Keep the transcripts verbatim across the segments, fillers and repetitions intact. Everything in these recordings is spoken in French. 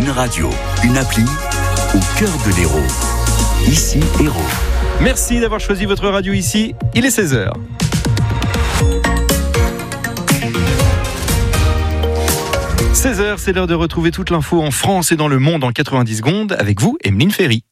Une radio, une appli, au cœur de l'Hérault. Ici, Hérault. Merci d'avoir choisi votre radio ici. Il est seize heures. seize heures, c'est l'heure de retrouver toute l'info en France et dans le monde en quatre-vingt-dix secondes avec vous, Emeline Ferry.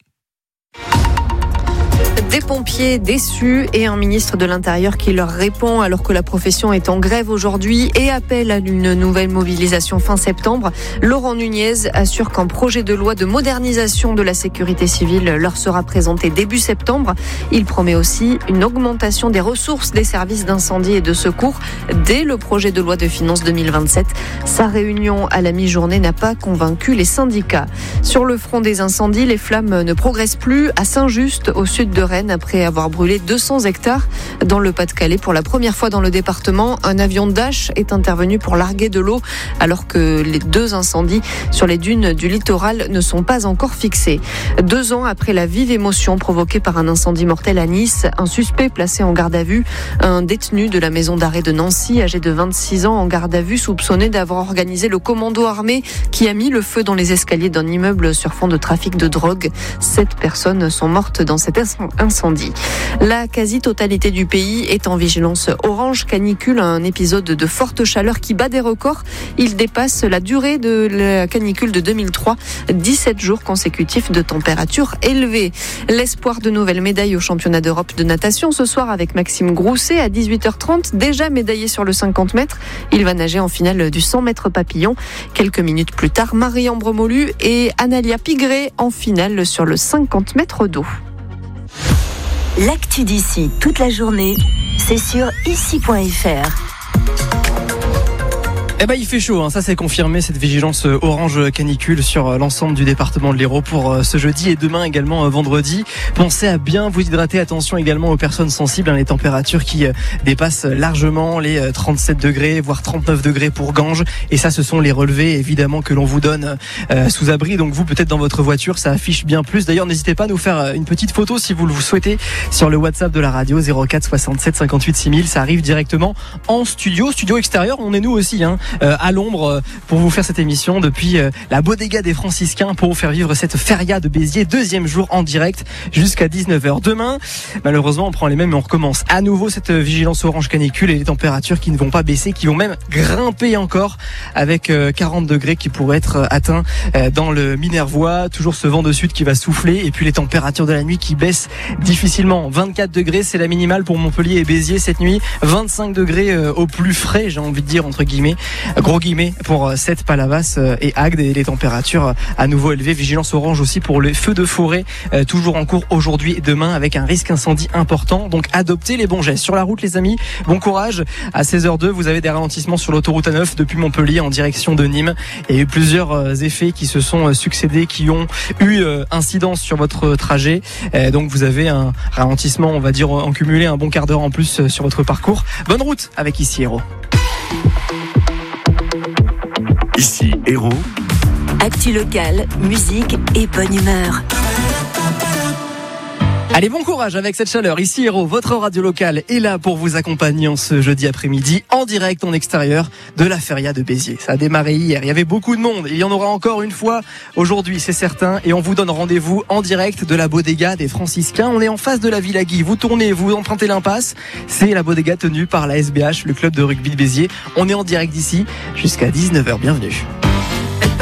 Des pompiers déçus et un ministre de l'Intérieur qui leur répond alors que la profession est en grève aujourd'hui et appelle à une nouvelle mobilisation fin septembre. Laurent Nunez assure qu'un projet de loi de modernisation de la sécurité civile leur sera présenté début septembre. Il promet aussi une augmentation des ressources des services d'incendie et de secours dès le projet de loi de finances deux mille vingt-sept. Sa réunion à la mi-journée n'a pas convaincu les syndicats. Sur le front des incendies, les flammes ne progressent plus à Saint-Just, au sud de Rennes, après avoir brûlé deux cents hectares. Dans le Pas-de-Calais, pour la première fois dans le département, un avion Dash est intervenu pour larguer de l'eau alors que les deux incendies sur les dunes du littoral ne sont pas encore fixés. Deux ans après la vive émotion provoquée par un incendie mortel à Nice, un suspect placé en garde à vue, un détenu de la maison d'arrêt de Nancy, âgé de vingt-six ans, en garde à vue, soupçonné d'avoir organisé le commando armé qui a mis le feu dans les escaliers d'un immeuble sur fond de trafic de drogue. Sept personnes sont mortes dans cet incendie. La quasi-totalité du pays est en vigilance orange canicule, un épisode de forte chaleur qui bat des records. Il dépasse la durée de la canicule de deux mille trois, dix-sept jours consécutifs de température élevée. L'espoir de nouvelles médailles au championnat d'Europe de natation ce soir avec Maxime Grousset à dix-huit heures trente, déjà médaillé sur le cinquante mètres. Il va nager en finale du cent mètres papillon. Quelques minutes plus tard, Marie-Ambre Molu et Analia Pigré en finale sur le cinquante mètres d'eau. L'actu d'ici toute la journée, c'est sur ici point f r. Eh ben, il fait chaud, hein. Ça c'est confirmé, cette vigilance orange canicule sur l'ensemble du département de l'Hérault pour ce jeudi et demain également vendredi. Pensez à bien vous hydrater, attention également aux personnes sensibles, hein, les températures qui dépassent largement les trente-sept degrés, voire trente-neuf degrés pour Ganges. Et ça, ce sont les relevés évidemment que l'on vous donne euh, sous abri. Donc vous, peut-être dans votre voiture, ça affiche bien plus. D'ailleurs, n'hésitez pas à nous faire une petite photo si vous le souhaitez sur le WhatsApp de la radio zéro quatre soixante-sept cinquante-huit six mille. Ça arrive directement en studio, studio extérieur. On est nous aussi, hein. Euh, à l'ombre euh, pour vous faire cette émission depuis euh, la Bodega des Franciscains pour vous faire vivre cette feria de Béziers, deuxième jour en direct jusqu'à dix-neuf heures. Demain, malheureusement, on prend les mêmes et on recommence à nouveau cette vigilance orange canicule et les températures qui ne vont pas baisser, qui vont même grimper encore avec euh, quarante degrés qui pourraient être atteints euh, dans le Minervois. Toujours ce vent de sud qui va souffler et puis les températures de la nuit qui baissent difficilement. vingt-quatre degrés, c'est la minimale pour Montpellier et Béziers cette nuit. vingt-cinq degrés euh, au plus frais, j'ai envie de dire entre guillemets. Gros guillemets pour Sète, Palavas et Agde, et les températures à nouveau élevées. Vigilance orange aussi pour les feux de forêt, euh, toujours en cours aujourd'hui et demain avec un risque incendie important. Donc adoptez les bons gestes sur la route, les amis. Bon courage. À seize heures deux, vous avez des ralentissements sur l'autoroute A neuf depuis Montpellier en direction de Nîmes. Il y a eu plusieurs effets qui se sont succédés, qui ont eu incidence sur votre trajet. Euh, donc vous avez un ralentissement, on va dire en cumulé, un bon quart d'heure en plus sur votre parcours. Bonne route avec Ici Hérault. Ici, Hérault. Actu locale, musique et bonne humeur. Allez, bon courage avec cette chaleur. Ici Hérault, votre radio locale est là pour vous accompagner en ce jeudi après-midi en direct en extérieur de la feria de Béziers. Ça a démarré hier, il y avait beaucoup de monde. Il y en aura encore une fois aujourd'hui, c'est certain. Et on vous donne rendez-vous en direct de la Bodega des Franciscains. On est en face de la Villa Guy. Vous tournez, vous empruntez l'impasse. C'est la Bodega tenue par la S B H, le club de rugby de Béziers. On est en direct d'ici jusqu'à dix-neuf heures. Bienvenue.